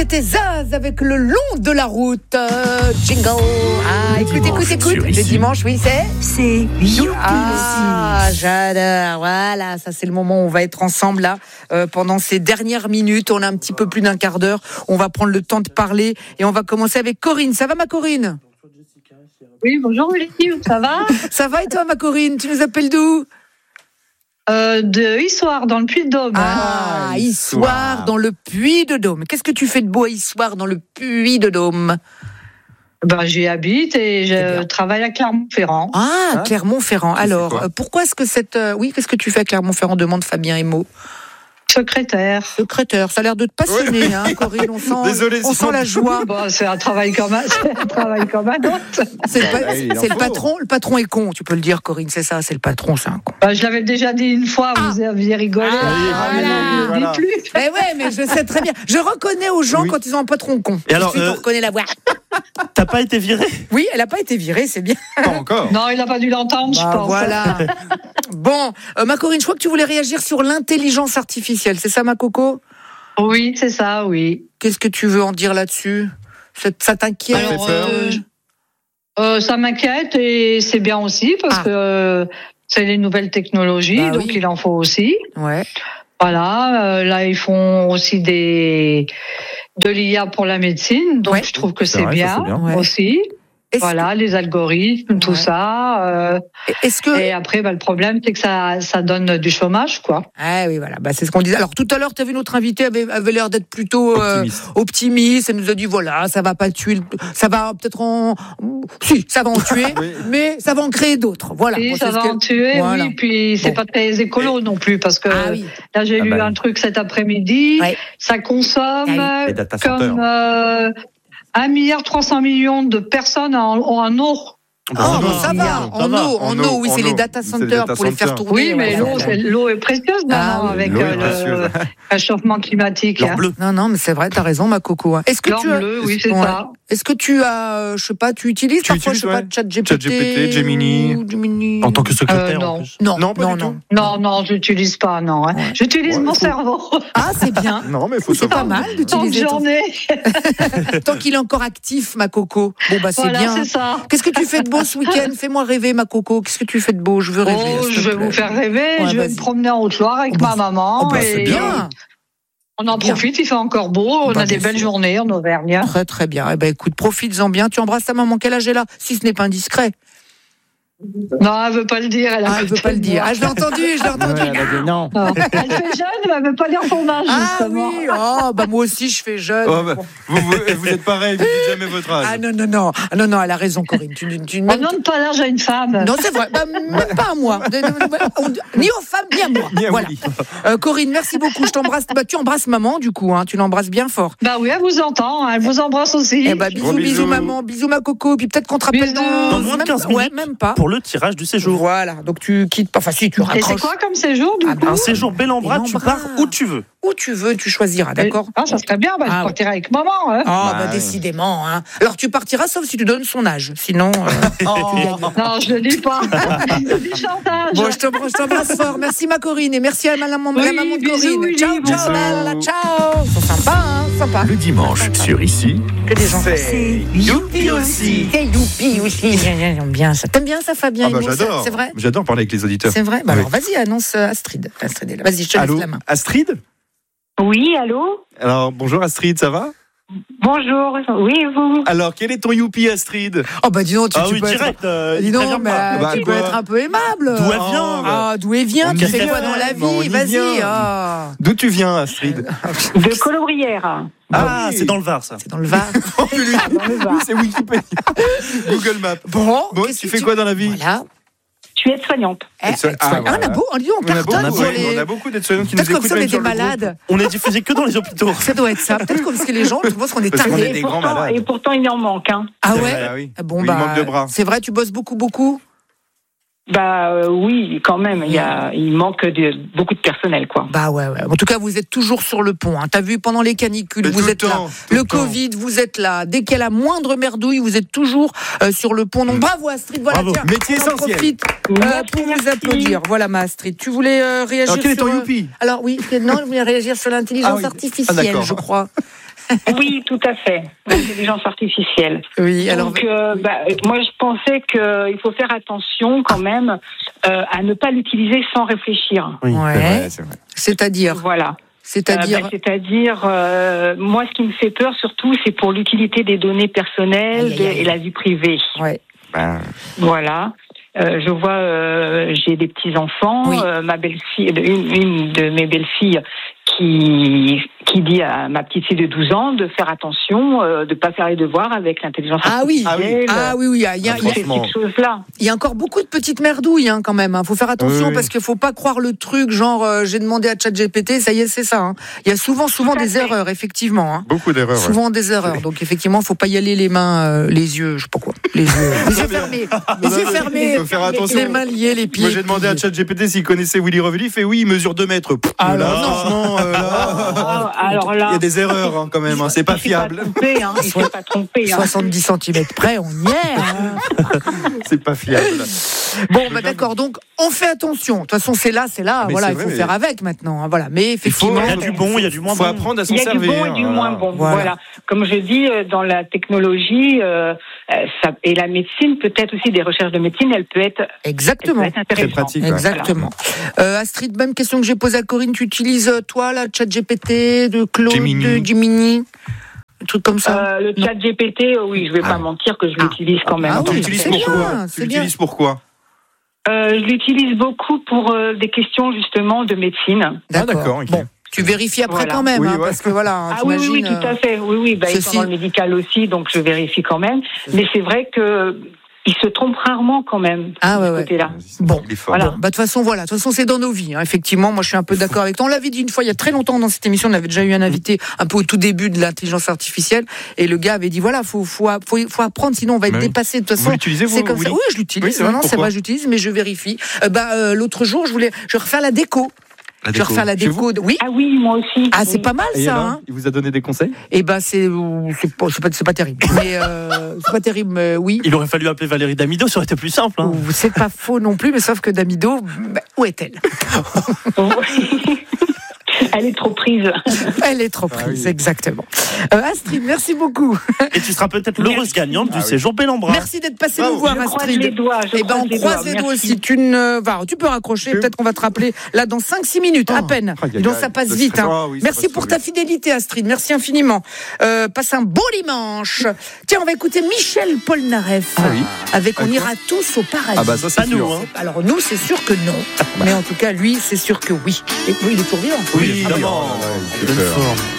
C'était Zaz avec le long de la route. Jingle. Ah, écoute. Le dimanche, oui, c'est Youpi. Ah, j'adore. Voilà, ça c'est le moment où on va être ensemble là pendant ces dernières minutes. On a un petit peu plus d'un quart d'heure. On va prendre le temps de parler et on va commencer avec Corinne. Ça va, ma Corinne? Oui, bonjour Lucie, ça va? Ça va et toi, ma Corinne? Tu nous appelles d'où? De Issoire, dans le Puy-de-Dôme. Ah, Issoire, dans le Puy-de-Dôme. Qu'est-ce que tu fais de beau à Issoire, dans le Puy-de-Dôme? J'y habite et je travaille à Clermont-Ferrand. Ah, Clermont-Ferrand. Alors, pourquoi est-ce que qu'est-ce que tu fais à Clermont-Ferrand? Demande Fabien Emo. Secrétaire. Ça a l'air de te passionner, hein, Corinne. On sent la joie. C'est un travail comme un autre. C'est le patron. Le patron est con, tu peux le dire, Corinne. C'est ça, c'est le patron, c'est un con. Je l'avais déjà dit une fois, vous aviez rigolé. Voilà. Plus. Mais ouais, mais je sais très bien. Je reconnais aux gens quand ils ont un patron con. Et alors, on reconnaît la voix. T'as pas été virée? Oui, elle n'a pas été virée, c'est bien. Pas encore. Non, il n'a pas dû l'entendre, je pense. Voilà. Bon, ma Corinne, je crois que tu voulais réagir sur l'intelligence artificielle. C'est ça, ma coco? Oui, c'est ça, oui. Qu'est-ce que tu veux en dire là-dessus? Ça t'inquiète? Alors, ça m'inquiète et c'est bien aussi parce que c'est les nouvelles technologies, donc il en faut aussi. Ouais. Voilà, là ils font aussi de l'IA pour la médecine, donc je trouve que c'est bien aussi. Voilà, les algorithmes, tout ça. Et après, le problème, c'est que ça donne du chômage, quoi. Ah oui, voilà. C'est ce qu'on disait. Alors, tout à l'heure, tu as vu notre invité avait l'air d'être plutôt optimiste. Elle nous a dit, voilà, ça va pas tuer, ça va peut-être si, ça va en tuer, mais ça va en créer d'autres. Voilà. Oui, ça va en tuer, oui. Puis, c'est pas très écolo non plus, parce que là, j'ai lu un truc cet après-midi. Ça consomme comme 1,3 milliard de personnes en eau. Ça va, en eau, oui, c'est les data centers pour les faire tourner. Oui, mais l'eau est précieuse maintenant avec le réchauffement climatique. L'or bleu. Non, mais c'est vrai, t'as raison, ma coco. Est-ce que l'or bleu, oui, c'est ça. Est-ce que tu as, je sais pas, tu utilises parfois, je sais pas, ChatGPT, Gemini. En tant que secrétaire? Non. Non, je l'utilise pas, non. J'utilise mon cerveau. Ah, c'est bien. Non, mais faut c'est pas mal d'utiliser tant qu'il est encore actif, ma coco. Bon, c'est bien. C'est ça. Qu'est-ce que tu fais de beau ce week-end? Fais-moi rêver, ma coco. Qu'est-ce que tu fais de beau? Je veux rêver. Je vais vous faire rêver. Je vais me promener en Haute-Loire avec ma maman. C'est bien. On en profite, il fait encore beau, on a des belles journées en Auvergne. Très très bien. Écoute, profites-en bien. Tu embrasses ta maman, quel âge elle a? Si ce n'est pas indiscret. Non, elle veut pas le dire. Elle veut pas le dire. Je l'ai entendu. Elle a dit non. Elle fait jeune, mais elle veut pas dire son âge, justement. Ah oui. Moi aussi, je fais jeune. Vous êtes pareil, vous dites jamais votre âge. Non, elle a raison, Corinne. On ne donne pas l'âge à une femme. Non, c'est vrai. Même pas à moi. Ni aux femmes, ni à moi. Voilà. Corinne, merci beaucoup. Je t'embrasse. Tu embrasses maman, du coup. Tu l'embrasses bien fort. Oui, elle vous entend. Elle vous embrasse aussi. Bisous, maman. Bisous, ma coco. Puis peut-être qu'on te rappelle dans moins de 15 minutes. Même pas. Pour le tirage du séjour. Voilà, donc tu quittes pas. Enfin, si tu raccroches. Et c'est quoi comme séjour, du coup? Un séjour Bel-en-Bras, tu pars où tu veux. Où tu veux, tu choisiras, d'accord? Ça serait bien, je partirai avec maman. Décidément. Alors tu partiras, sauf si tu donnes son âge. Sinon. Non, je ne le dis pas. Je dis chantage. Bon, je t'embrasse fort. Merci, ma Corinne, et merci à la maman de Corinne. Ciao, Bella, ciao. C'est sympa. Le dimanche, sur Ici, que des gens. C'est Youpi aussi. C'est Youpi aussi. J'aime bien ça. T'aimes bien ça, Fabien? J'adore. C'est vrai. J'adore parler avec les auditeurs. C'est vrai. Alors vas-y, annonce Astrid. Astrid est là. Vas-y, je te laisse la main. Astrid? Oui, allô? Alors, bonjour Astrid, ça va? Bonjour, oui, et vous? Alors, quel est ton youpi, Astrid? Dis donc, tu peux direct. Dis donc, tu peux être un peu aimable. D'où elle vient? D'où elle vient? Tu fais quoi dans la vie? Vas-y. D'où tu viens, Astrid? De Colobrières. C'est dans le Var, ça. C'est dans le Var. C'est Wikipédia. Google Maps. Bon, tu fais quoi dans la vie? Voilà. Je suis aide-soignante. On a beaucoup d'aides-soignantes qui nous écoutent. Peut-être comme ça, on est des malades. On est diffusé que dans les hôpitaux. Ça doit être ça. Peut-être comme que les gens pensent qu'on est tarés. Et pourtant, il en manque. Ah ouais? Bon, il manque de bras. C'est vrai, tu bosses beaucoup? Oui, quand même. Il manque beaucoup de personnel, quoi. Ouais. En tout cas, vous êtes toujours sur le pont. T'as vu, pendant les canicules, vous êtes là. Le Covid, vous êtes là. Dès qu'il y a la moindre merdouille, vous êtes toujours sur le pont. Donc bravo, Astrid. Voilà, bravo. tiens, métier essentiel. Profite pour vous applaudir. Voilà, ma Astrid. Tu voulais réagir quel est ton youpi? Alors oui, je voulais réagir sur l'intelligence artificielle, je crois. Oui, tout à fait. L'intelligence artificielle. Oui, alors. Donc, moi, je pensais qu'il faut faire attention quand même à ne pas l'utiliser sans réfléchir. Oui, ouais. c'est vrai. C'est-à-dire. Voilà. C'est-à-dire, moi, ce qui me fait peur surtout, c'est pour l'utilité des données personnelles et la vie privée. Ouais. Voilà. Je vois, j'ai des petits enfants. Oui. Ma belle-fille, une de mes belles-filles, qui dit à ma petite fille de 12 ans de faire attention, de pas faire les devoirs avec l'intelligence artificielle. Oui. Il y a ces petites choses-là. Il y a encore beaucoup de petites merdouilles quand même. Faut faire attention parce qu'il faut pas croire le truc genre j'ai demandé à ChatGPT, ça y est, c'est ça. Il y a souvent des erreurs, effectivement. Beaucoup d'erreurs. Souvent des erreurs. Donc effectivement, faut pas y aller les mains, les yeux, je sais pas quoi, les yeux fermés, faut faire attention. les mains liées, les pieds. Moi, j'ai demandé à ChatGPT s'il connaissait Willy Revelli. Il fait oui, il mesure 2 mètres. Franchement, alors là, il y a des erreurs quand même. C'est pas fiable. Il ne faut pas tromper. 70 cm près, on y est. C'est pas fiable. Bon, d'accord. Donc, on fait attention. De toute façon, c'est là. Voilà, il faut faire avec maintenant. Voilà. Mais effectivement, il y a du bon, il y a du moins bon. Il faut apprendre à s'en servir. Il y a du bon et du moins bon. Voilà. Comme je dis, dans la technologie et la médecine, peut-être aussi des recherches de médecine, elle peut être exactement très pratique. Exactement. Voilà. Astrid, même question que j'ai posée à Corinne. Tu utilises toi la ChatGPT de Claude, de Gemini? Un truc comme ça. Le ChatGPT, oui, je vais pas mentir que je l'utilise quand même. Tu l'utilises pourquoi? Tu l'utilises pourquoi? Je l'utilise beaucoup pour des questions justement de médecine. D'accord. Okay. Bon, tu vérifies après quand même, parce que voilà. Oui, tout à fait. Oui, ils sont dans le médical aussi, donc je vérifie quand même. Mais c'est vrai que il se trompe rarement quand même. Côté-là. Bon, voilà. De toute façon, c'est dans nos vies. Effectivement, moi, je suis un peu d'accord avec toi. On l'avait dit une fois, il y a très longtemps dans cette émission, on avait déjà eu un invité un peu au tout début de l'intelligence artificielle, et le gars avait dit faut apprendre, sinon on va être dépassé. De toute façon, vous l'utilisez, c'est comme ça. Oui, je l'utilise. Oui, c'est vrai, j'utilise, mais je vérifie. L'autre jour, je vais refaire la déco. Je vais refaire la déco. Oui. Ah oui, moi aussi. Ah, c'est pas mal ça. Il vous a donné des conseils? C'est pas terrible. Mais c'est pas terrible, mais oui. Il aurait fallu appeler Valérie Damido, ça aurait été plus simple. C'est pas faux non plus, mais sauf que Damido, où est-elle? Elle est trop prise. Elle est trop prise, exactement. Astrid, merci beaucoup. Et tu seras peut-être l'heureuse gagnante du séjour Bel-en-Bras. Merci d'être passée nous voir, Astrid. On croise les doigts aussi. Tu peux raccrocher, peut-être qu'on va te rappeler là dans 5-6 minutes, à peine. Donc ça passe vite. Merci pour ta fidélité, Astrid. Merci infiniment. Passe un beau dimanche. Tiens, on va écouter Michel Polnareff avec On ira tous au paradis. Ah bah ça, c'est nous. Alors nous, c'est sûr que non. Mais en tout cas, lui, c'est sûr que oui. Et il est pour vivre. Oui, évidemment.